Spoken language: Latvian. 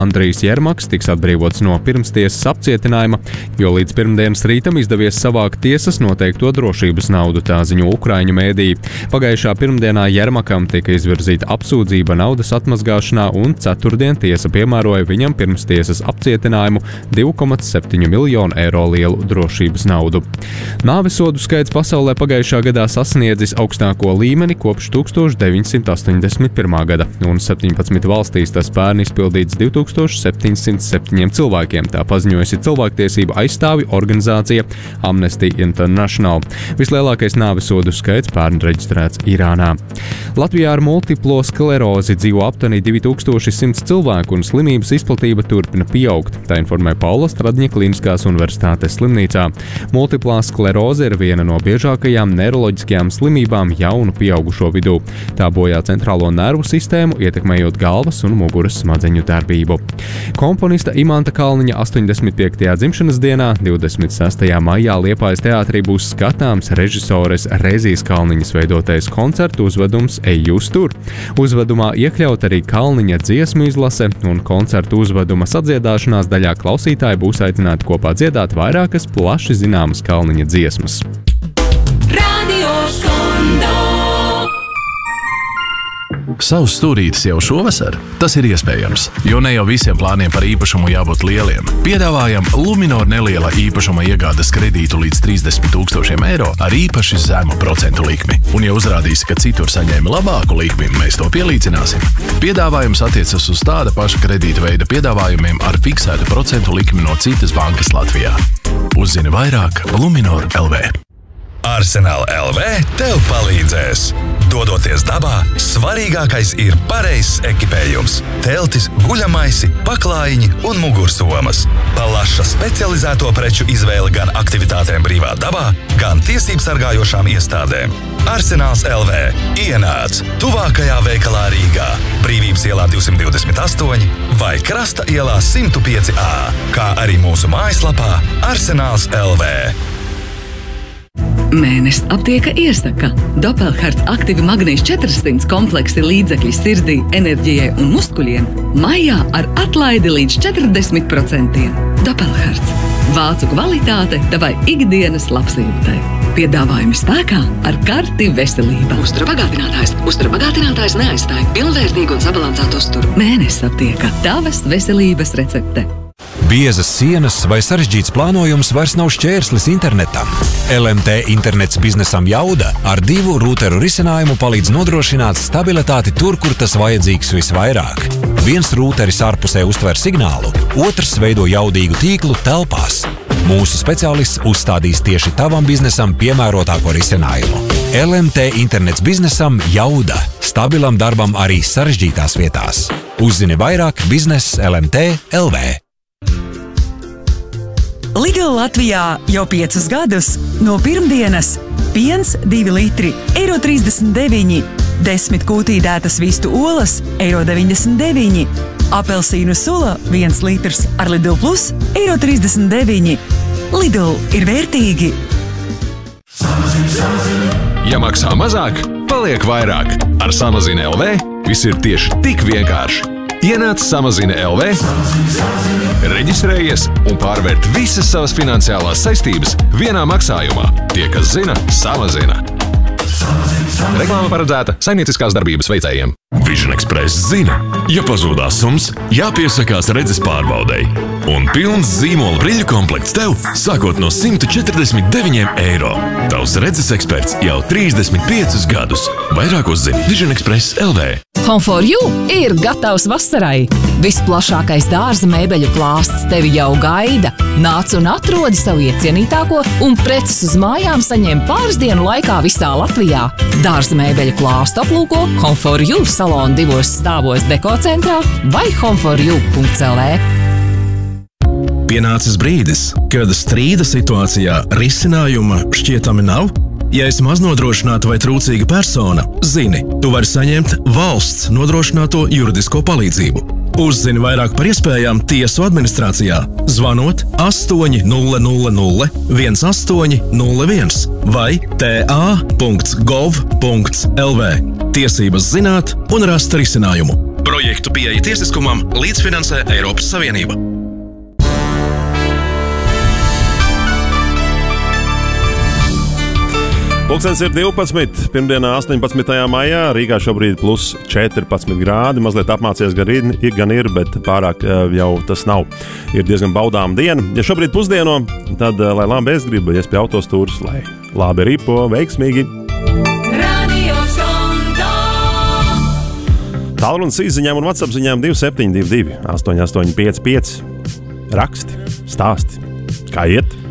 Andrijs Jermaks tiks atbrīvots no pirmstiesas apcietinājuma, jo līdz pirmdienas rītam izdevies savākt tiesas noteikto drošības naudu, tā ziņo ukraiņu mēdīji. Pagājušā pirmdienā Jermakam tika izvirzīta apsūdzība naudas atmazgāšanā un ceturtdien tiesa piemēroja viņam pirmstiesas apcietinājumu 2,7 miljonu eiro lielu drošības naudu. Nāvesodu skaits pasaulē pagājušā gadā sasniedzis augstāko līmeni kopš 1981. gada, un 17 valstīs tas pērn izpildīts 2707 cilvēkiem, tā paziņojusi cilvēktiesību aizstāvju organizācija Amnesty International. Vislielākais nāvesodu skaits pērn reģistrēts Irānā. Latvijā ar multiplo sklerozi dzīvo aptuveni 2100 cilvēku, un slimības izplatība turpina pieaugt, tā informē Paula Stradņa Kliniskās universitātes slimnīcā. Multiplā skleroze ir viena no biežākajām neiroloģiskajām slimībām jaunu pieaugušo vidū. Tā bojā centrālo nervu sistēmu, ietekmējot galvas un muguras smadzeņu darbību. Komponista Imanta Kalniņa 85. dzimšanas dienā, 26. maijā Liepājas teātrī būs skatāms režisores Rezijas Kalniņas veidotais koncertu uzvedums Ej jūs tur. Uzvedumā iekļaut arī Kalniņa dziesmu izlase, un koncertu uzveduma sadziedāšanās daļā klausītāji būs aicināti kopā dziedāt vairākas plaši zināmas Kalniņa dziesmas. Savs stūrītis jau šovasar? Tas ir iespējams, jo ne jau visiem plāniem par īpašumu jābūt lieliem. Piedāvājam Luminor neliela īpašuma iegādes kredītu līdz 30 000 eiro ar īpaši zemu procentu likmi. Un ja uzrādīsi, ka citur saņēmi labāku likmi, mēs to pielīdzināsim. Piedāvājums attiecas uz tāda paša kredīta veida piedāvājumiem ar fiksētu procentu likmi no citas bankas Latvijā. Uzzini vairāk Luminor LV. Arsenal LV tev palīdzēs. Dodoties dabā, svarīgākais ir pareizs ekipējums. Teltis, guļamaisi, paklājiņi un mugursomas. Plaša specializēto preču izvēle gan aktivitātēm brīvā dabā, gan tiesību sargājošām iestādēm. Arsenāls LV. Ienāc tuvākajā veikalā Rīgā, Brīvības ielā 228 vai Krasta ielā 105A, kā arī mūsu mājaslapā Arsenāls LV. Mēnesis aptieka iesaka Doppelhards aktīvi magnīts 400 kompleksi līdzekļi sirdī, enerģijai un muskuļiem maijā ar atlaidi līdz 40%. Doppelhards. Vācu kvalitāte tavai ikdienas labsajūtai. Piedāvājumi spēkā ar karti veselība. Uzturabagātinātājs neaizstāj pilnvērtīgu un sabalansētu uzturu. Mēnesis aptieka. Tavas veselības recepte. Biezas sienas vai sarežģīts plānojums vairs nav šķērslis internetam. LMT internets biznesam Jauda ar 2 rūteru risinājumu palīdz nodrošināt stabilitāti tur, kur tas vajadzīgs visvairāk. Viens rūteris ārpusē uztver signālu, otrs veido jaudīgu tīklu telpās. Mūsu speciālists uzstādīs tieši tavam biznesam piemērotāko risinājumu. LMT internets biznesam Jauda. Stabilam darbam arī sarežģītās vietās. Uzzini vairāk Biznes LMT LV. Lidl Latvijā jau 5 gadus. No pirmdienas piens 2 litri, €39, 10 kūtīdētas vistu olas, €99, apelsīnu sula 1 litrs ar Lidl Plus, €39. Lidl ir vērtīgi. Ja maksā mazāk, paliek vairāk. Ar Samazina LV viss ir tieši tik vienkārši. Ienāc Samazina LV, reģistrējies un pārvērt visas savas finansiālās saistības vienā maksājumā. Tie, kas zina, samazina. Reklāma paredzēta saimnieciskās darbības veicējiem. Vision Express zina, ja pazūdās sums, jāpiesakās redzes pārbaudei. Un pilns zīmola brīļu komplekts tev sākot no €149. Tavs redzes eksperts jau 35 gadus. Vairāk uzzini Vision Express LV. Home4U ir gatavs vasarai. Visplašākais dārza mēbeļu klāsts tevi jau gaida. Nāc un atrodi savu iecienītāko un preces uz mājām saņem pāris dienu laikā visā Latvijā. Dārza mēbeļu klāstu aplūko Home4U salonu 2 stāvos dekocentrā vai home4u.lv. Pienācis brīdis, kad strīda situācijā risinājuma šķietami nav. Ja esi maznodrošināta vai trūcīga persona, zini, tu vari saņemt valsts nodrošināto juridisko palīdzību. Uzzini vairāk par iespējām tiesu administrācijā, zvanot 800 1801 vai ta.gov.lv. Tiesības zināt un rast risinājumu. Projektu pieeja tiesiskumam līdzfinansē Eiropas Savienība. Pulkstens ir 12, pirmdienā 18. maijā, Rīgā šobrīd plus 14 grādi, mazliet apmācies gan ir, bet pārāk jau tas nav. Ir diezgan baudām diena. Ja šobrīd pusdieno, tad lai labi bezgriba, ies pie autostūras, lai labi ripo, veiksmīgi. Tālrunis īsziņām un WhatsApp ziņām 2722 885 raksti, stāsti, kā iet?